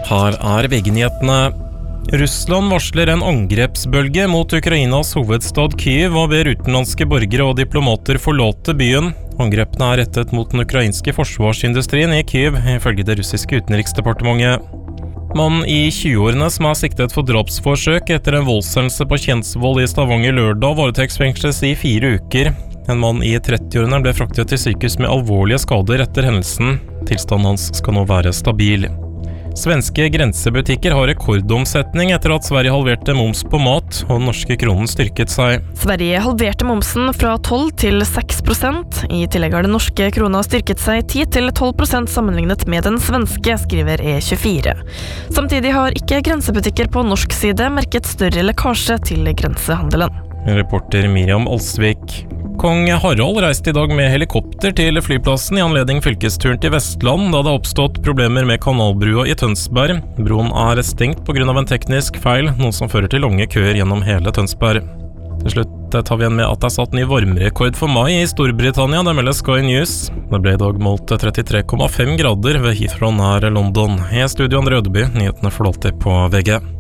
Her VG-nyhetene. Russland varsler en angrepsbølge mot Ukrainas hovedstad Kyiv og ber utenlandske borgere og diplomater forlate byen. Angrepene rettet mot den ukrainske forsvarsindustrien i Kyiv, ifølge det russiske utenriksdepartementet. Mannen i 20-årene som siktet for drapsforsøk etter en voldshendelse på Kjensvoll i Stavanger lørdag varetektsfengsles i 4 uker. En mann i 30-årene ble fraktet til sykehus med alvorlige skader etter hendelsen. Tilstanden hans skal nå være stabil. Svenske grensebutikker har rekordomsetning etter at Sverige halverte moms på mat, og den norske kronen styrket seg. Sverige halverte momsen fra 12 til 6%. I tillegg har den norske krona styrket seg 10 til 12% sammenlignet med den svenske, skriver E24. Samtidig har ikke grensebutikker på norsk side merket større lekkasje til grensehandelen. Reporter Miriam Alsvik. Kong Harald reiste i dag med helikopter til flyplassen i anledning fylkesturen til Vestland, da det har oppstått problemer med kanalbrua i Tønsberg. Broen stengt på grunn av en teknisk feil, noe som fører til lange køer gjennom hele Tønsberg. Til slutt tar vi igjen med at det satt ny varmerekord for mai i Storbritannia, det melder Sky News. Det ble i dag målt 33,5 grader ved Heathrow nær London. I studio André Ødeby, nyhetene får alltid på VG.